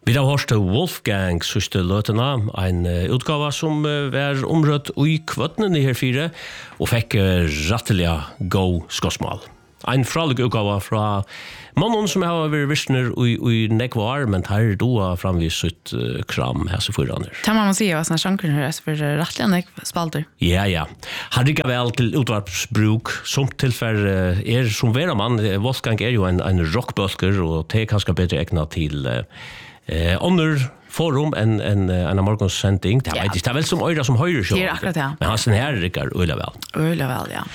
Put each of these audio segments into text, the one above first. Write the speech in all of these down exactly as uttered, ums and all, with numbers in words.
Vi har hørt Wolfgang sørste løtena, en uh, utgave som uh, var omrødt i kvøttene i her fire, og fikk uh, rettelig god skåsmål. En fralig utgave fra mannen som har vært visner i, i nekvar, men her doa framvis ut uh, kram her så foran her. Kan man si at sånne sjanker her er rettelig nekv spalter? Ja, ja. Han rikker vel til utvarpsbruk, som tilfelle uh, er som vera mann. Wolfgang er jo en, en rockbølger, og det er kanskje bedre egnet til uh, uh, under forum en en en morgons sending. Det vet ikke, det er vel som øyre som høyre sjå. Det er akkurat, ja. Men han her rikker øyla vel. Øyla vel, ja.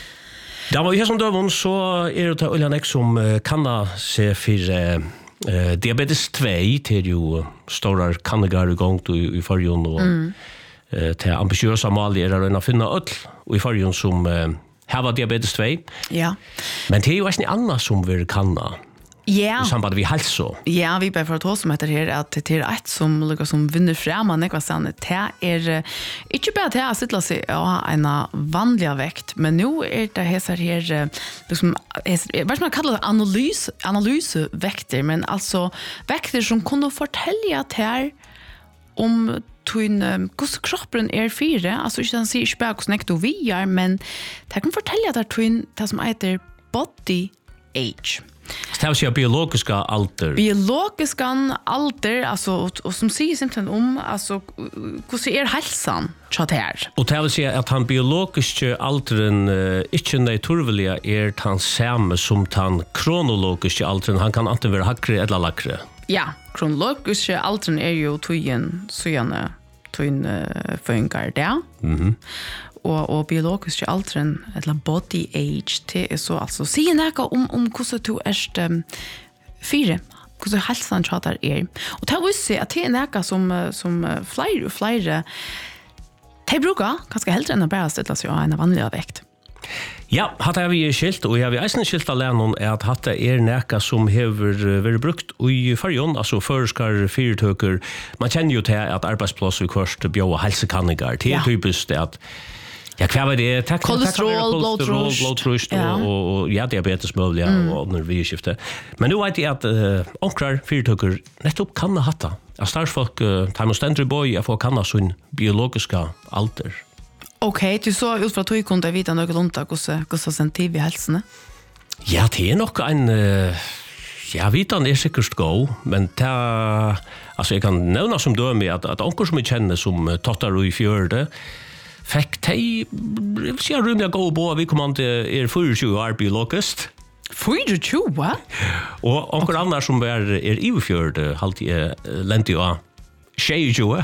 Da var vi her som døven, så er det til Øljan Ek som uh, kan se for uh, uh, diabetes to, til jo store kannegar i gang i, i fargen, og mm. uh, til ambitiøse mål er det å finne øl i fargen som uh, har diabetes to. Ja. Men det er jo en annen som vil kanna. Ja. I samband med hälsa. Ja, vi bara för att hos som heter här att det är ett som lukar som vinner fram och nekva sen det är inte bara det att sitta sig ja en vanlig vekt, men nu är det här här liksom vad ska man kalla det analys analysvekter, men alltså vekter som kunde fortälja till om tun hur kroppen är fyra, alltså inte säger spök och snäckt och vi är, men det kan fortälja att tun det som heter body age. Det är ju biologiska alter. Biologiska alter, alltså och, och som säger simpelthen om alltså hur är hälsan chat här. Och det vill säga att han biologiska alteren uh, inte naturliga är han samma som han kronologiska alteren. Han kan antingen vara hackre eller lackre. Ja, kronologiska alteren är ju tojen så gärna tojen uh, funkar där. Mhm. Och och biologiska alteren eller body age det är så alltså se näka om om hur du är um, fyra hur hälsan chatar är och det vill se att det är näka som som flyr och flyr det brukar ganska helt än bara ställa sig en vanlig vikt. Ja, hade vi skilt och jag vi är skilt alla någon är att hata är näka som har varit brukt i förjon alltså förskar fyrtöker. Man känner ju till att arbetsplats och kurs bjöa hälsokanningar det är typiskt att ja, kvar var det? Tack, kolesterol, blodtryck, blodtryck och, och, och ja, diabetes möjliga mm. och under vidskifte. Men nu vet jag att uh, onkrar fyrtöker nettopp kan ha hatta. Jag starsfolk uh, tar man ständigt boy jag får kanna sin biologiska alter. Okej, okay, du så ut från att du kunde veta något om det hur så sensitiv i hälsan. Ja, det är nog en uh, ja, vitan är säkert go, men ta alltså jag kan nämna som döme att att onkar som jag känner som tottar i fjörde Fekk tei, jeg vil si at rymlig gå på, vi kommer til er tjuefire år biologist. tjuefire, hva? Og onker okay. Annar som er, er iverfjørd, halvtid er lent jo av tjuefire.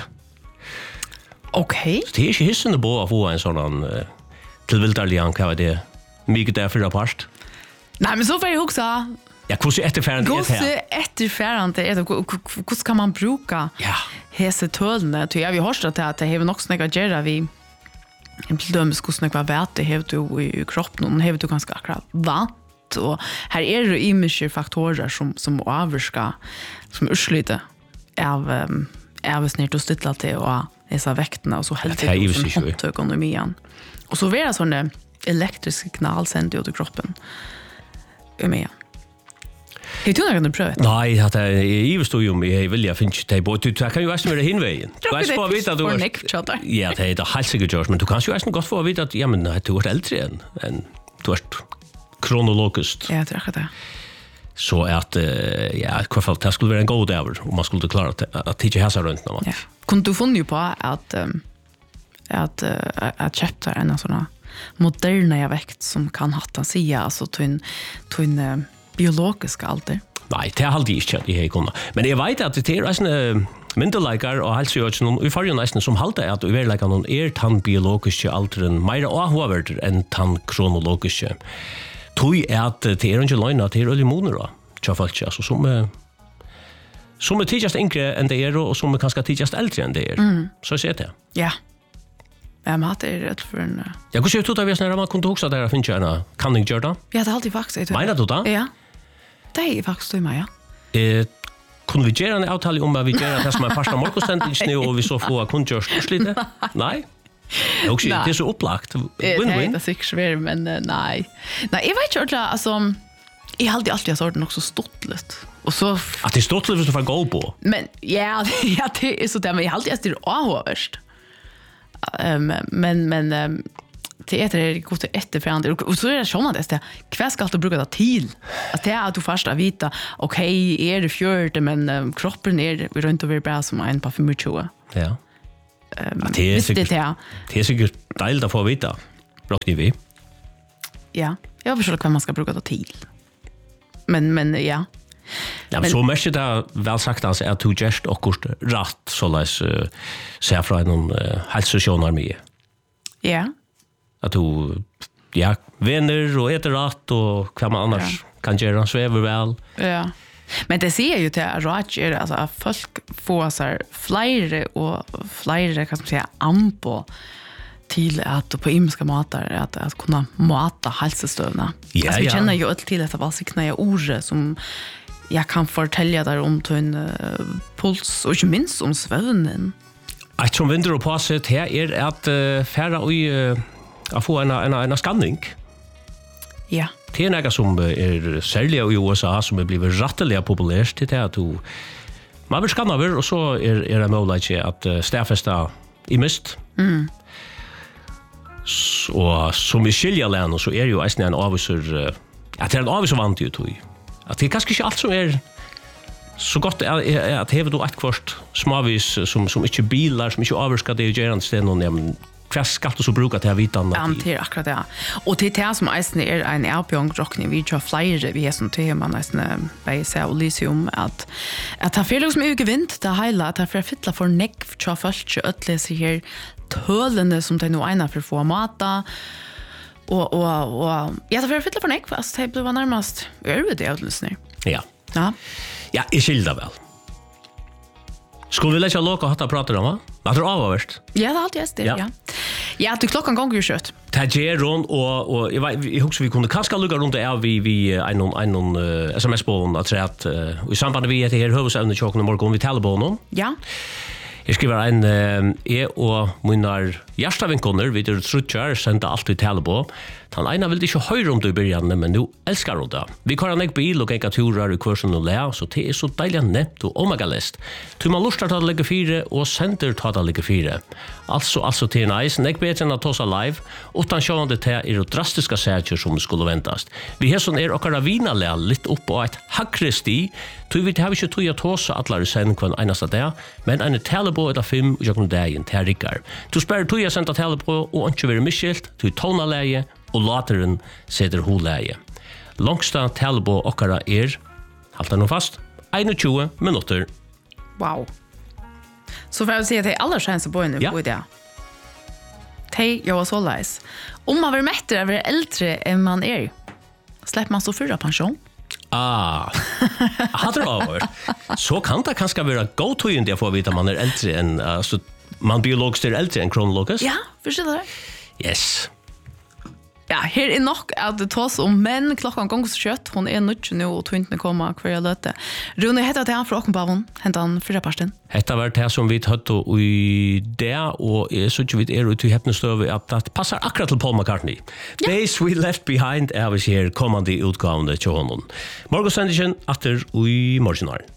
Ok. Så det er ikke hissende på å få en sånn uh, tilvildarlig, hva er det? Mye det er for rapport. Nei, men så får jeg også ja, hvordan etterfærende er det her? Hvordan etterfærende er det? Hvordan kan man bruke ja. hese tølene? Jeg har hørt at det har nok snakket å gjøre vi en bedöms hvordan jeg vet det har du i kroppen og har du ganske akkurat vant og her er det imiske faktorer som, som avvirker som urslyter av, um, av snitt og stytla til og disse vektene og så helt til som håndtøkonomien og så er det sånne elektriske signal sendt ut i kroppen i meg. Har du noen prøvet? Nei, at jeg iverstod jo om jeg vilja finne ikke det. Du kan jo også være hinveien. Du kan få vite at du er... Ja, det er helt sikkert gjørs, men du kan jo også godt få vite at ja, men, du er eldre enn, enn du er kronologisk. Ja, det er akkurat det. Så at, ja, i hvert fall, det skulle være en god dag om man skulle klare at, at det ikke hæsa rundt noe. Ja. Kunne du funnet jo på at, um, at, uh, at kjøpte en sånne moderne vekt som kan hatta sida, altså til en, til en uh, biologiska alter? Nei, det er aldri ikke at jeg kunne. Men jeg vet at det er en myndelikar og helsejøtsen i fargen nesten som halter at i verleika noen er tann biologiske alteren mer avhåverder enn tann kronologiske. Tog er at det er ikke løgn at det er øyelig moner da, tja folk, altså, som er som er tidligst yngre enn det er og som er kanskje tidligst eldre enn det er. Mm. Så ser det. Ja. Ja, men det er rett for en... Ja, hvordan er det at vi er man kunne huske at dere finner en kanning gjør da? Ja, det er alltid faktisk. Mener du da? Ja. Det er faktisk det meg, ja. Eh, kunne vi gjøre en avtale om at vi gjør det som er parst av morgenstendingsene, og vi så får kun gjøre slite? Nei? Det er også det er så opplagt. Win-win. Det er sikkert svært, men nei. Nei, jeg vet ikke, altså, jeg har alltid alltid sagt nok så stort stottligt. Och så att det är stottligt hvis du får gå på. Men ja, ja det är så där men jag alltid är det avhörst. Um, men men um, teater är gott efterfrågande och så är det såna det kvar ska du bruka det till att det är att du först att vita okej okay, är det fjörde men um, kroppen är runt över bra som en på för tjugo. Ja. Um, det är säkert det är säkert deilt att få vita. Brukar vi. Ja, jag förstår vad man ska bruka det till. Men men ja. Ja, men så mycket det väl sagt alltså att du just och kort rätt så läs uh, se från någon uh, hälsojournal Ja. Att du ja, vänner och äter rätt och vad man annars ja. kan göra så är vi väl. Ja. Men det ser ju till att är alltså att folk får så här flera och flera kan man säga ampo till att på ymska matar att att kunna mata hälsostövna. Ja, alltså vi ja. känner ju allt till detta valsikna ord som jag kan fortälja där om till uh, puls och inte minst om svövnen. Ett som vinter och på sig här är att uh, färra och uh, att få en, en, en skanning. Ja. Det är något som är särskilt i U S A som är blivit rätteliga populärt till det att du man vill skanna över och så är, är det möjligt att uh, stäffesta i mist. Mm. Så som i skilja län så är ju en avvisor uh, att det är en avvisor vant ju tog. Att det är kanske inte allt som är så gott är att häva då ett kvart småvis som som inte bilar som inte avskar det gör inte sten och men kvaskatt och så brukar det här vitan. Ja, det är akkurat det. Och till det som eisen är en erbjörn rockning vi tror flera vi är som tema nästan bei sig och lysium att att ha fel som är gewint det hela att ha för fittla för neck tror först ötle sig här tölende som det nu ena för få mata. Och och och jag tar för fittla för neck fast det blir närmast är det det alltså. Ja. Ja. Ja, i skilda väl. Skulle vi lägga loka hatta prata om va? Vad tror avvärst? Ja, det alltid är det, ja. Ja, ja du klockan gånger ju kött. Tageron och och jag jag hoppas vi kunde kanske lugga runt det vi vi en en en uh, S M S på att säga att uh, i samband med det här huvudsämnet chocken och morgon vi talar på honom. Ja. Jag skriver en uh, e och minar hjärtavinkoner vid det trutchar sända allt vi talar på. Han ena vill inte höra om det i början men nu älskar hon det. Vi kör en ek bil och enka turer i kursen och lä så det är så deilig nätt och omega list. Tu man lustar ta lägga fyra och center ta ta lägga fyra. Alltså alltså till nice nek bättre än att tosa live utan sjående det är det drastiska saker som skulle väntas. Vi har sån är och ravina lä lite upp på ett hackristi. Tu vi har ju tuja tosa alla sen kan enaste där men en talabo eller fem jag kan där in terrikar. Tu spär tuja senta talabo och inte vara miskilt tu tona läge og lateren setter holeie. Longsta talbo okkara er, halta nå fast, tjugo minutter. Wow. Så för att säga att det är alla chanser på nu på det. Hej, jag var så läs. Om man var mättare över äldre än man är, släpper man så förra pension? Ah, hade det varit. Så kan det kanske vara go-to-in det får vita man är äldre än, alltså, man biologiskt är äldre än kronologiskt. Ja, förstår du? Yes. Ja, här är nog att det tas om men klockan gånger så kött. Hon är nöjd nu och tror inte komma kvar jag löte. Rune heter det han från Åkenbavon. Hämtar han förra parten. Detta var det som vi hade i det och så tycker vi är ute i häpnestöv att det passar akkurat till Paul McCartney. Ja. Days We Left Behind är vi här kommande utgående till honom. Morgonsändningen efter i morgonen.